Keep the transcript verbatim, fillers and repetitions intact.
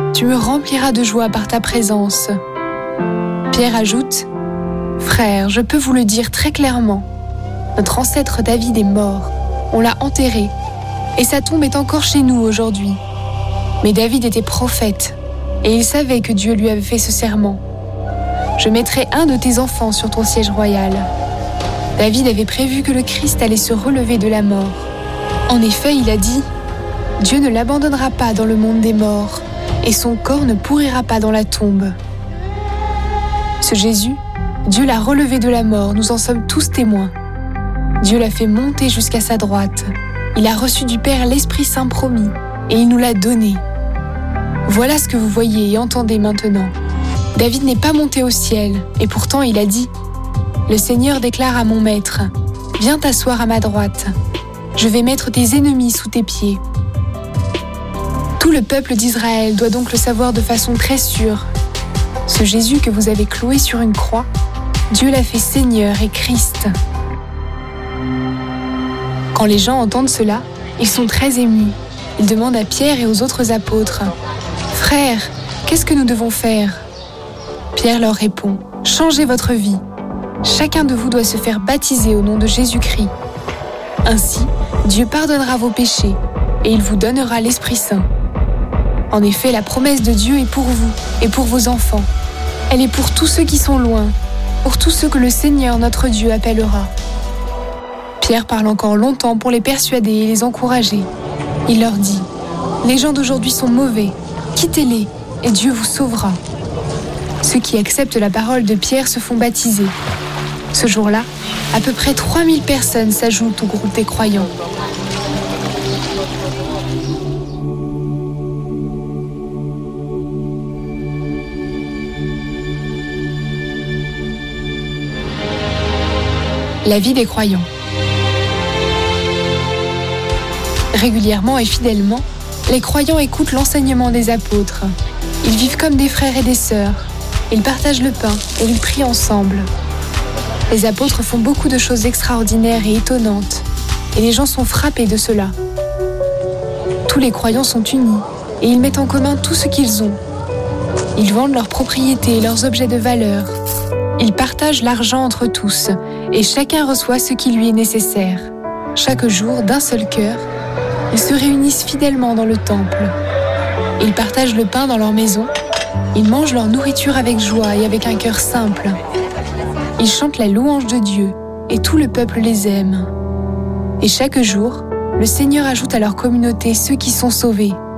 tu me rempliras de joie par ta présence. » Pierre ajoute, « Frères, je peux vous le dire très clairement. Notre ancêtre David est mort, on l'a enterré, et sa tombe est encore chez nous aujourd'hui. Mais David était prophète, et il savait que Dieu lui avait fait ce serment. Je mettrai un de tes enfants sur ton siège royal. » David avait prévu que le Christ allait se relever de la mort. En effet, il a dit, « Dieu ne l'abandonnera pas dans le monde des morts, et son corps ne pourrira pas dans la tombe. » Ce Jésus, Dieu l'a relevé de la mort, nous en sommes tous témoins. Dieu l'a fait monter jusqu'à sa droite. Il a reçu du Père l'Esprit Saint promis, et il nous l'a donné. Voilà ce que vous voyez et entendez maintenant. David n'est pas monté au ciel, et pourtant il a dit, « Le Seigneur déclare à mon maître, « Viens t'asseoir à ma droite. Je vais mettre tes ennemis sous tes pieds. » Tout le peuple d'Israël doit donc le savoir de façon très sûre. Ce Jésus que vous avez cloué sur une croix, Dieu l'a fait Seigneur et Christ. Quand les gens entendent cela, ils sont très émus. Ils demandent à Pierre et aux autres apôtres, « Frères, qu'est-ce que nous devons faire ?» Pierre leur répond, « Changez votre vie. Chacun de vous doit se faire baptiser au nom de Jésus-Christ. Ainsi, Dieu pardonnera vos péchés et il vous donnera l'Esprit Saint. En effet, la promesse de Dieu est pour vous et pour vos enfants. Elle est pour tous ceux qui sont loin, pour tous ceux que le Seigneur notre Dieu appellera. » Pierre parle encore longtemps pour les persuader et les encourager. Il leur dit, « Les gens d'aujourd'hui sont mauvais, quittez-les et Dieu vous sauvera. » Ceux qui acceptent la parole de Pierre se font baptiser. Ce jour-là, à peu près trois mille personnes s'ajoutent au groupe des croyants. La vie des croyants. Régulièrement et fidèlement, les croyants écoutent l'enseignement des apôtres. Ils vivent comme des frères et des sœurs. Ils partagent le pain et ils prient ensemble. Les apôtres font beaucoup de choses extraordinaires et étonnantes, et les gens sont frappés de cela. Tous les croyants sont unis, et ils mettent en commun tout ce qu'ils ont. Ils vendent leurs propriétés et leurs objets de valeur. Ils partagent l'argent entre tous, et chacun reçoit ce qui lui est nécessaire. Chaque jour, d'un seul cœur, ils se réunissent fidèlement dans le temple. Ils partagent le pain dans leur maison. Ils mangent leur nourriture avec joie et avec un cœur simple. Ils chantent la louange de Dieu et tout le peuple les aime. Et chaque jour, le Seigneur ajoute à leur communauté ceux qui sont sauvés.